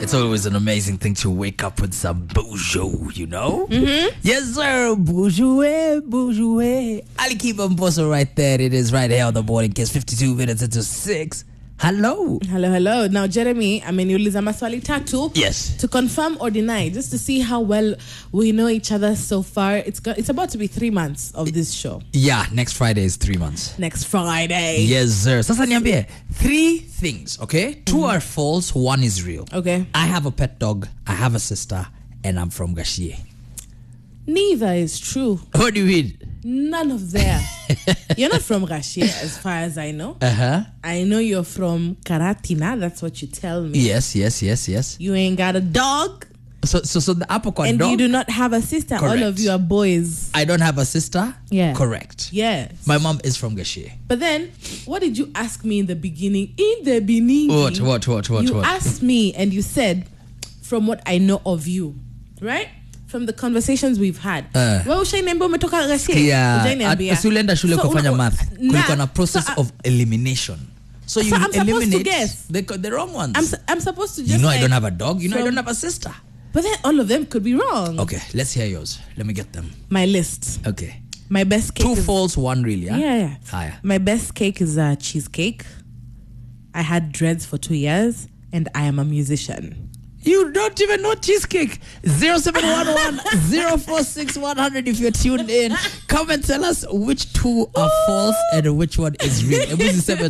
It's always an amazing thing to wake up with some bourgeois, you know? Mm-hmm. Yes, sir. Bourgeois, bourgeois. Ali Kiba Mboso right there. It is right here on the morning kiss, 52 minutes into 6. Hello. Hello. Now, Jeremy, ameniuliza maswali tatu. Yes. To confirm or deny, just to see how well we know each other so far. It's about to be 3 months of this show. Yeah, next Friday is 3 months. Next Friday. Yes, sir. Sasa niambie, 3 things, okay? 2 are false, 1 is real. Okay. I have a pet dog, I have a sister, and I'm from Gashie. Neither is true. What do you mean? None of them. You're not from Gashie, as far as I know. I know you're from Karatina. That's what you tell me. Yes. You ain't got a dog. So the apricot and dog. You do not have a sister. Correct. All of you are boys. I don't have a sister. Yeah. Correct. Yes. My mom is from Gashie. But then, what did you ask me in the beginning? In the beginning, What? You asked me and you said, from what I know of you, right? From the conversations we've had. Wewe ushainiambia umetoka Gashie? Yeah. Ulienda shule kufanya math. Kulikuwa na process of elimination. So you I'm eliminate supposed to guess. the wrong ones. I'm supposed to just. You know I don't have a dog. You know I don't have a sister. But then all of them could be wrong. Okay, let's hear yours. Let me get them. My list. Okay. My best cake. 2 false, 1 really. Huh? Yeah. Higher. My best cake is a cheesecake. I had dreads for 2 years, and I am a musician. You don't even know cheesecake. 0711 046 100 if you're tuned in. Come and tell us which 2 are false and which one is real. Unajua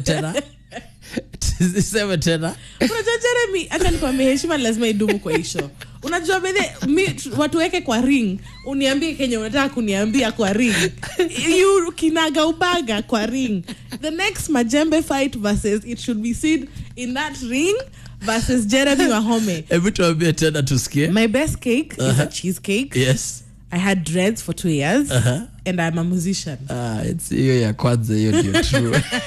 Jeremy, acha nikwambie heshima lazima idumu kwa hisho. Unajua watu weke kwa ring, uniambie Kenya unataka kuniambia kwa ring. You kinaga ubaga kwa ring. The next Majembe fight versus it should be seen in that ring versus Jeremy Wahome. Every time be tena tusikie. My best cake is a cheesecake. Yes. I had dreads for 2 years and I'm a musician. It's hiyo ya kwanza hiyo ndio true.